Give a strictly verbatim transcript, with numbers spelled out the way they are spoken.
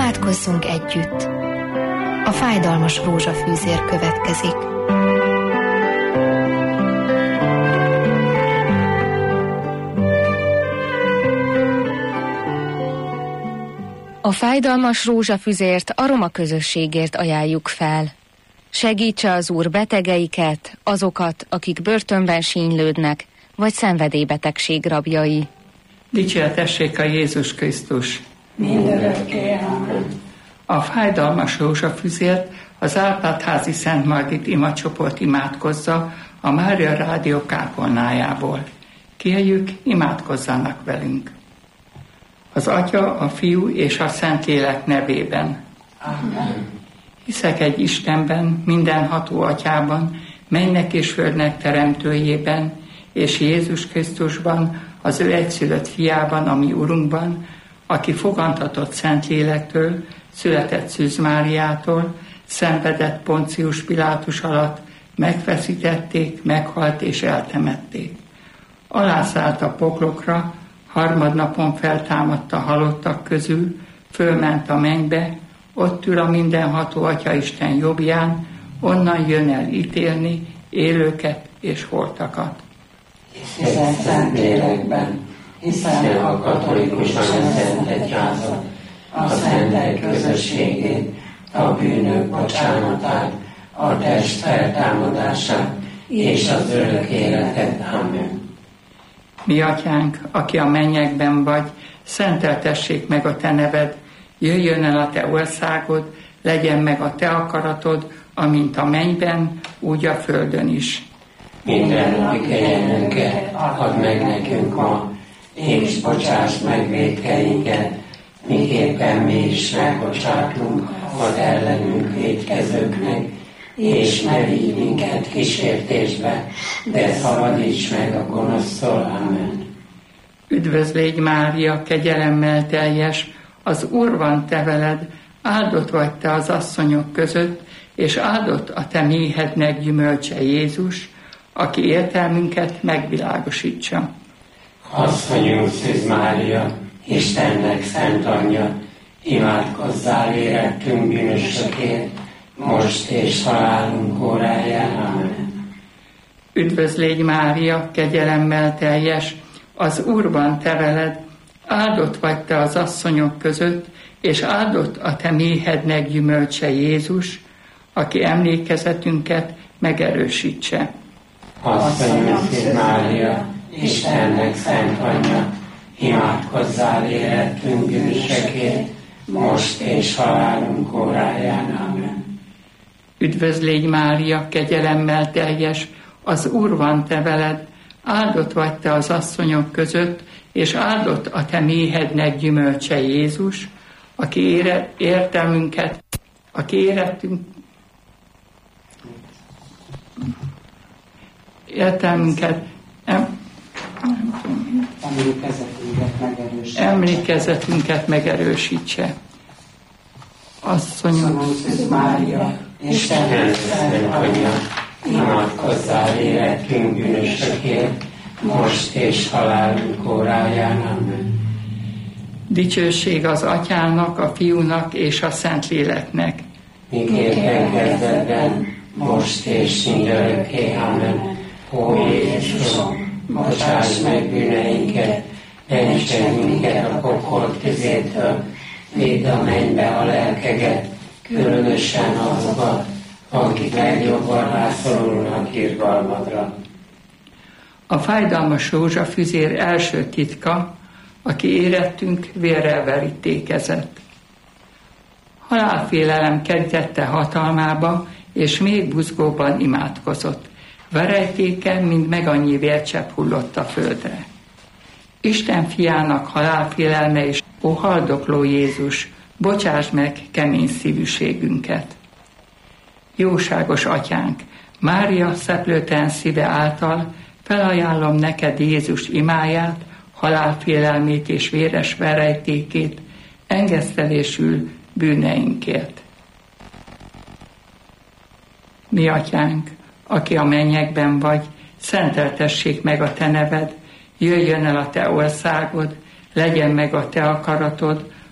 Imádkozzunk együtt. A fájdalmas rózsafűzér következik. A fájdalmas rózsafüzért a roma közösségért ajánljuk fel. Segítse az Úr betegeiket, azokat, akik börtönben sínylődnek, vagy szenvedélybetegség rabjai. Dicsértessék a Jézus Krisztus! Mindörökké, amen. A fájdalmas rózsafüzért az Árpád-házi Szent Margit imacsoport imádkozza a Mária Rádió kápolnájából. Kérjük, imádkozzanak velünk! Az Atya, a Fiú és a Szentlélek nevében. Amen. Hiszek egy Istenben, mindenható Atyában, mennek és földnek teremtőjében, és Jézus Krisztusban, az ő egyszülött fiában, a mi Urunkban, aki fogantatott Szentlélektől, született Szűz Máriától, szenvedett Poncius Pilátus alatt, megfeszítették, meghalt és eltemették. Alászállt a poklokra, harmadnapon feltámadt a halottak közül, fölment a mennybe, ott ül a mindenható Atyaisten jobbján, onnan jön el ítélni élőket és holtakat. Hiszek Szentlélekben, hiszen a katolikus Szent Egyházat, a szentek közösségét, a bűnök bocsánatát, a test feltámadását és az örök életet. Amen. Mi Atyánk, aki a mennyekben vagy, szenteltessék meg a te neved, jöjjön el a te országod, legyen meg a te akaratod, amint a mennyben, úgy a földön is. Minden napi kegyelmünket add meg nekünk ma, és bocsáss meg vétkeinket, miképpen mi is megbocsátunk az ellenünk vétkezőknek, és ne vigy minket kísértésbe, de szabadíts meg a gonosztól. Amen. Üdvözlégy Mária, kegyelemmel teljes, az Úr van te veled, áldott vagy te az asszonyok között, és áldott a te méhednek gyümölcse Jézus, aki értelmünket megvilágosítsa. Asszonyunk Szűz Mária, Istennek szent anyja, imádkozzál érettünk bűnösökért, most és halálunk óráján. Amen. Üdvözlégy Mária, kegyelemmel teljes, az Úr van te veled, áldott vagy te az asszonyok között, és áldott a te méhednek gyümölcse Jézus, aki emlékezetünket megerősítse. Asszonyunk Szűz Mária, Istennek szent anyja, imádkozzál érettünk bűnösökért, most és halálunk óráján. Amen. Üdvözlégy Mária, kegyelemmel teljes, az Úr van te veled, áldott vagy te az asszonyok között, és áldott a te méhednek gyümölcse Jézus, aki ére, értelmünket, aki érettünk, értelmünket, em, nem tudom, Emlékezetünket megerősítse. emlékezetünket megerősítse. Asszonyunk Szűz Mária, Istennek szent anyja, imádkozzál érettünk bűnösökért, most és halálunk óráján. Amen. Dicsőség az Atyának, a Fiúnak és a Szentléleknek. Miképpen kezdetben, most és mindörökké. Amen. Ó Jézusom, bocsáss meg bűneinket, mentsd meg minket a pokol tüzétől, vidd a mennybe a lelkeket, különösen azokat, akik legjobban rászorulnak irgalmadra. A fájdalmas rózsafüzér első titka, aki érettünk vérrel verítékezett. Halálfélelem kerítette hatalmába, és még buzgóban imádkozott. Verejtéken, mint meg annyi vércsepp hullott a földre. Isten fiának halálfélelme és ó haldokló Jézus, bocsáss meg kemény szívűségünket. Jóságos Atyánk, Mária szeplőtlen szíve által felajánlom neked Jézus imáját, halálfélelmét és véres verejtékét, engesztelésül bűneinkért. Mi Atyánk, aki a mennyekben vagy, szenteltessék meg a te neved, jöjjön el a te országod, legyen meg a te akaratod,